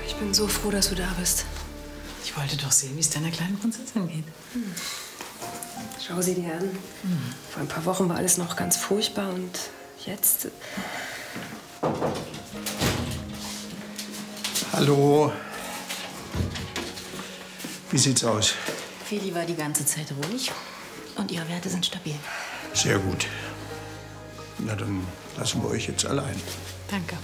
Ich bin so froh, dass du da bist. Ich wollte doch sehen, wie es deiner kleinen Prinzessin geht. Schau sie dir an. Vor ein paar Wochen war alles noch ganz furchtbar und jetzt... Hallo. Wie sieht's aus? Feli war die ganze Zeit ruhig und ihre Werte sind stabil. Sehr gut. Na, dann lassen wir euch jetzt allein. Danke.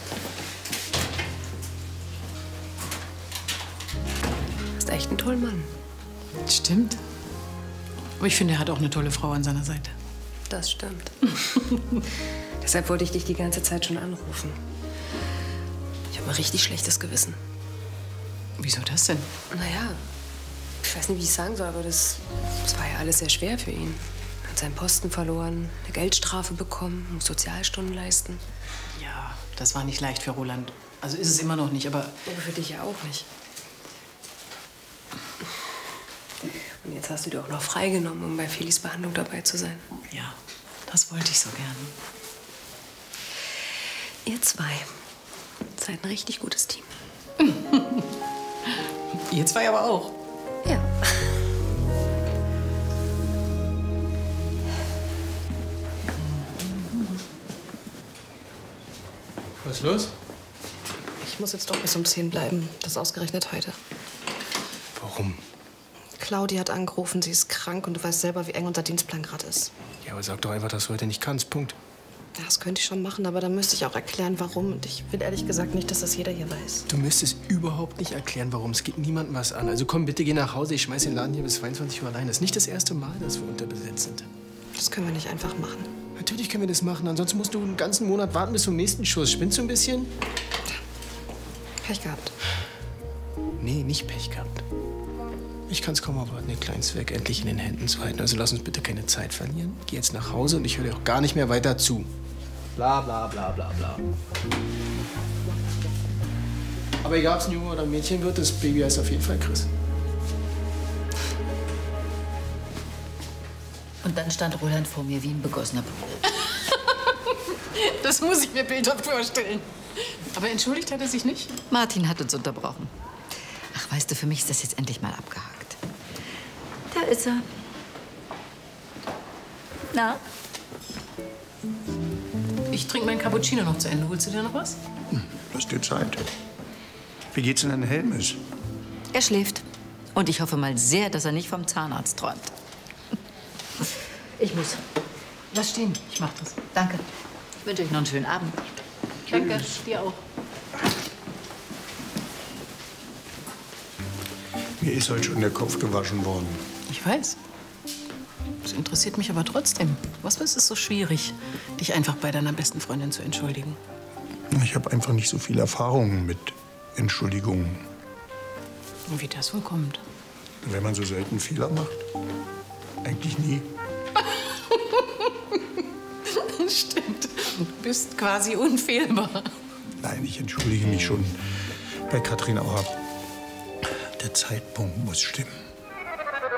Du bist echt ein toller Mann. Stimmt. Aber ich finde, er hat auch eine tolle Frau an seiner Seite. Das stimmt. Deshalb wollte ich dich die ganze Zeit schon anrufen. Ich habe ein richtig schlechtes Gewissen. Wieso das denn? Naja, ich weiß nicht, wie ich sagen soll, aber das war ja alles sehr schwer für ihn. Er hat seinen Posten verloren, eine Geldstrafe bekommen, muss Sozialstunden leisten. Ja, das war nicht leicht für Roland. Also ist es immer noch nicht, aber... Aber für dich ja auch nicht. Und jetzt hast du dir auch noch freigenommen, um bei Felis Behandlung dabei zu sein. Ja, das wollte ich so gern. Ihr zwei seid ein richtig gutes Team. Ihr zwei aber auch. Ja. Was ist los? Ich muss jetzt doch bis um 10 bleiben. Das ausgerechnet heute. Warum? Claudia hat angerufen, sie ist krank und du weißt selber, wie eng unser Dienstplan gerade ist. Ja, aber sag doch einfach, dass du heute nicht kannst. Punkt. Ja, das könnte ich schon machen, aber dann müsste ich auch erklären, warum. Und ich will ehrlich gesagt nicht, dass das jeder hier weiß. Du müsstest überhaupt nicht erklären, warum. Es geht niemandem was an. Also komm, bitte geh nach Hause. Ich schmeiß den Laden hier bis 22 Uhr allein. Das ist nicht das erste Mal, dass wir unterbesetzt sind. Das können wir nicht einfach machen. Natürlich können wir das machen. Ansonsten musst du einen ganzen Monat warten bis zum nächsten Schuss. Spinnst du ein bisschen? Pech gehabt. Nee, nicht Pech gehabt. Ich kann es kaum erwarten, den kleinen Zwerg endlich in den Händen zu halten. Also lass uns bitte keine Zeit verlieren. Geh jetzt nach Hause und ich höre dir auch gar nicht mehr weiter zu. Bla, bla, bla, bla, bla. Aber egal, ob es ein Junge oder ein Mädchen wird, das Baby heißt auf jeden Fall Chris. Und dann stand Roland vor mir wie ein begossener Pudel. Das muss ich mir bildhaft vorstellen. Aber entschuldigt hat er sich nicht? Martin hat uns unterbrochen. Ach, weißt du, für mich ist das jetzt endlich mal abgehakt. Da ist er. Na? Ich trinke meinen Cappuccino noch zu Ende. Holst du dir noch was? Lass dir Zeit. Wie geht's in deinem Helmes? Er schläft. Und ich hoffe mal sehr, dass er nicht vom Zahnarzt träumt. Ich muss. Lass stehen. Ich mach das. Danke. Ich wünsche euch noch einen schönen Abend. Danke. Dir auch. Mir ist heute schon der Kopf gewaschen worden. Ich weiß. Das interessiert mich aber trotzdem. Was ist es so schwierig, dich einfach bei deiner besten Freundin zu entschuldigen? Ich habe einfach nicht so viel Erfahrung mit Entschuldigungen. Und wie das wohl kommt. Wenn man so selten Fehler macht? Eigentlich nie. Stimmt. Du bist quasi unfehlbar. Nein, ich entschuldige mich schon bei Katrin, aber der Zeitpunkt muss stimmen.